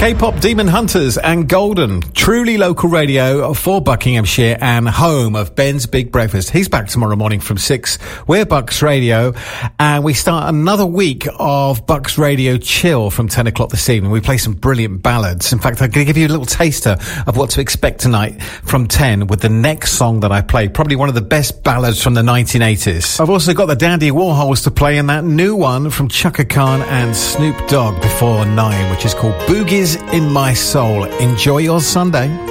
K-pop Demon Hunters and Golden, truly local radio for Buckinghamshire and home of Ben's Big Breakfast. He's back tomorrow morning from 6. We're Bucks Radio, and we start another week of Bucks Radio Chill from 10 o'clock this evening. We play some brilliant ballads. In fact, I'm going to give you a little taster of what to expect tonight from 10 with the next song that I play. Probably one of the best ballads from the 1980s. I've also got the Dandy Warhols to play, and that new one from Chaka Khan and Snoop Dogg before 9, which is called Boogies in My Soul. Enjoy your Sunday.